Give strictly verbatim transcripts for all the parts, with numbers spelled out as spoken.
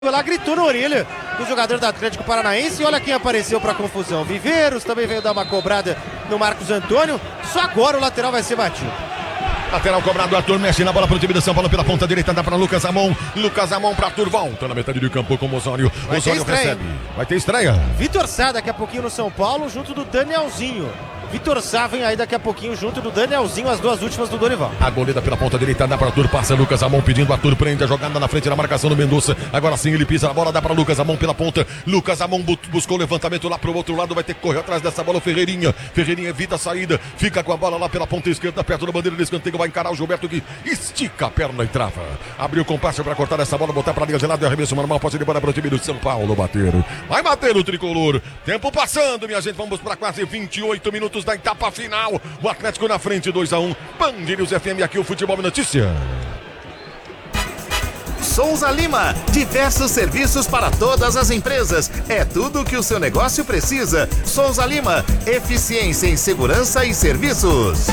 Lá gritou na orelha do jogador do Atlético Paranaense e olha quem apareceu para confusão. Viveiros também veio dar uma cobrada no Marcos Antônio. Só agora o lateral vai ser batido. Lateral cobrado, Arthur mexe na bola pro time de São Paulo pela ponta direita, dá para Lucas Amon. Lucas Amon para Arthur, volta na metade do campo com o Osório. Vai Osório recebe. Vai ter estreia. Vitor Sá daqui a pouquinho no São Paulo junto do Danielzinho. Vitor Sá vem aí daqui a pouquinho junto do Danielzinho, as duas últimas do Dorival. A goleira pela ponta direita, dá para Arthur, passa Lucas Amon pedindo, Arthur prende a jogada na frente da marcação do Mendonça. Agora sim ele pisa na bola, dá para Lucas Amon pela ponta. Lucas Amon buscou o levantamento lá pro outro lado, vai ter que correr atrás dessa bola o Ferreirinha. Ferreirinha evita a saída, fica com a bola lá pela ponta esquerda, perto da bandeira de escanteio, vai encarar o Gilberto que estica a perna e trava. Abriu o compasso para cortar essa bola, botar para a linha de lado e arremesso normal, pode ir para o time do São Paulo bater. Vai bater o tricolor. Tempo passando, minha gente, vamos para quase vinte e oito minutos da etapa final. O Atlético na frente, dois a um. Band News F M, aqui o Futebol Notícia. Souza Lima, diversos serviços para todas as empresas. É tudo o que o seu negócio precisa. Souza Lima, eficiência em segurança e serviços.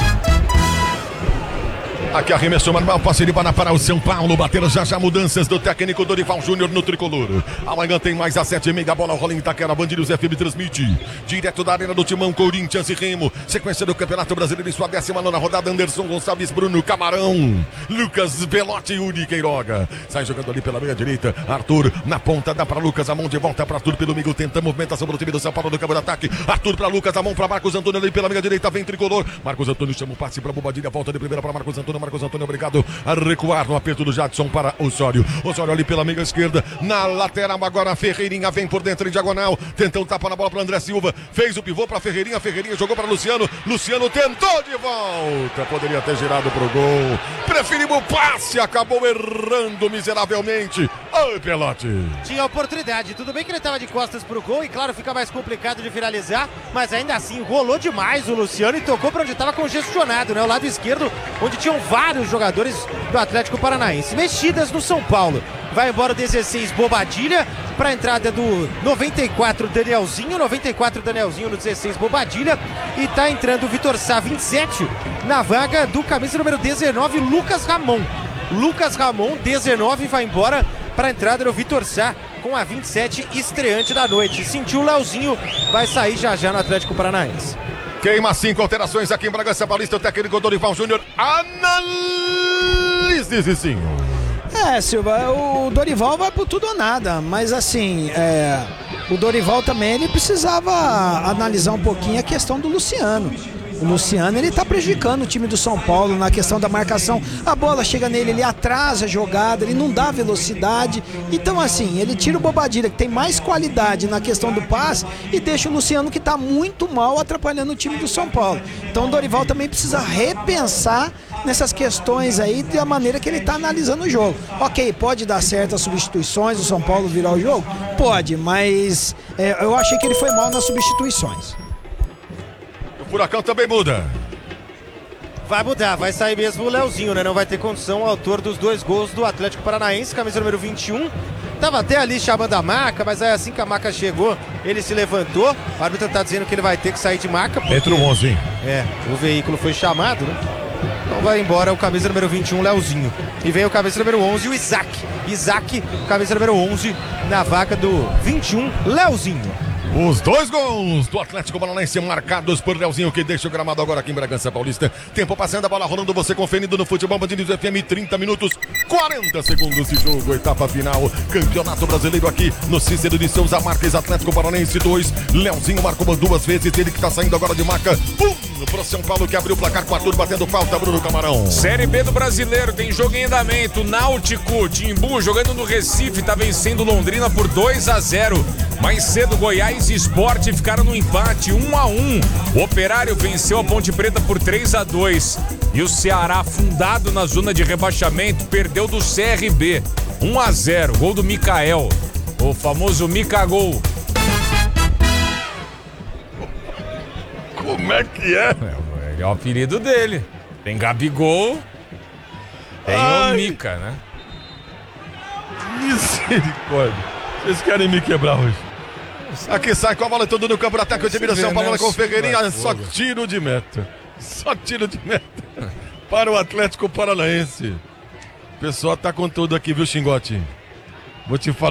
Aqui arremessou normal, passe de bola para o São Paulo, bateram já já mudanças do técnico Dorival Júnior no tricolor. Amanhã tem mais às sete e meia, a bola rola em Itaquera, Band News F M transmite direto da arena do Timão, Corinthians e Remo. Sequência do Campeonato Brasileiro em sua décima nona rodada, Anderson Gonçalves, Bruno Camarão, Lucas Belotti e Uri Queiroga. Sai jogando ali pela meia direita, Arthur na ponta, dá para Lucas Amon, de volta para Arthur pelo meio, tenta a movimentação do time do São Paulo no campo de ataque. Arthur para Lucas Amon, para Marcos Antônio ali pela meia direita, vem tricolor. Marcos Antônio chama o passe para Bobadilha, volta de primeira para Marcos Antônio. Marcos Antônio obrigado a recuar no aperto do Jadson para Osório. Osório ali pela meia esquerda, na lateral agora Ferreirinha vem por dentro em diagonal, tentando tapar na bola para André Silva, fez o pivô para Ferreirinha, Ferreirinha jogou para Luciano, Luciano tentou de volta, poderia ter girado pro gol, preferiu o passe, acabou errando miseravelmente. Oi, Pelote. Tinha oportunidade, tudo bem que ele estava de costas pro gol e claro, fica mais complicado de finalizar, mas ainda assim rolou demais o Luciano e tocou para onde estava congestionado, né? O lado esquerdo, onde tinham vários jogadores do Atlético Paranaense. Mexidas no São Paulo. Vai embora o dezesseis Bobadilha para a entrada do noventa e quatro Danielzinho, noventa e quatro Danielzinho no dezesseis Bobadilha e tá entrando o Vitor Sá vinte e sete na vaga do camisa número dezenove Lucas Ramon. Lucas Ramon dezenove vai embora para a entrada do Vitor Sá com a vinte e sete estreante da noite. Sentiu o Leozinho, vai sair já já no Atlético Paranaense. Queima cinco alterações aqui em Bragança Paulista, o técnico Dorival Júnior analise sim. É, Silva, o Dorival vai por tudo ou nada, mas assim, é, o Dorival também ele precisava analisar um pouquinho a questão do Luciano. O Luciano, ele tá prejudicando o time do São Paulo na questão da marcação. A bola chega nele, ele atrasa a jogada, ele não dá velocidade. Então, assim, ele tira o Bobadilha, que tem mais qualidade na questão do passe, e deixa o Luciano, que tá muito mal, atrapalhando o time do São Paulo. Então, o Dorival também precisa repensar nessas questões aí, da maneira que ele tá analisando o jogo. Ok, pode dar certo as substituições, o São Paulo virar o jogo? Pode, mas é, eu achei que ele foi mal nas substituições. O Furacão também muda. Vai mudar, vai sair mesmo o Leozinho, né? Não vai ter condição, o autor dos dois gols do Atlético Paranaense, camisa número vinte e um. Tava até ali chamando a maca, mas aí assim que a maca chegou, ele se levantou. O árbitro tá dizendo que ele vai ter que sair de maca. Porque, entra o onze, hein? É, o veículo foi chamado, né? Então vai embora o camisa número vinte e um, Leozinho. E vem o camisa número onze, o Isaac. Isaac, camisa número onze, na vaga do vinte e um, Leozinho. Os dois gols do Atlético Paranaense marcados por Leozinho, que deixa o gramado agora aqui em Bragança Paulista. Tempo passando, a bola rolando, você conferindo no Futebol Band News F M, trinta minutos, quarenta segundos de jogo, etapa final, Campeonato Brasileiro aqui no Cícero de Souza Marques, Atlético Paranaense dois, Leozinho marcou duas vezes, ele que tá saindo agora de maca, um pro São Paulo que abriu o placar com Arthur batendo falta, Bruno Camarão. Série B do Brasileiro, tem jogo em andamento, Náutico, Timbu jogando no Recife, tá vencendo Londrina por dois a zero. Mais cedo, Goiás e Sport ficaram no empate, um a um. O Operário venceu a Ponte Preta por três a dois. E o Ceará, afundado na zona de rebaixamento, perdeu do C R B, um a zero. Gol do Mikael, o famoso Mikagol. Como é que é? É, é o apelido dele. Tem Gabigol, tem Ai. o Mika, né? Misericórdia. Vocês querem me quebrar hoje? Aqui sai com a bola todo no campo de ataque, o time do São Paulo com o Ferreirinha, só tiro de meta. Só tiro de meta para o Atlético Paranaense. O pessoal tá com tudo aqui, viu, Xingote? Vou te falar.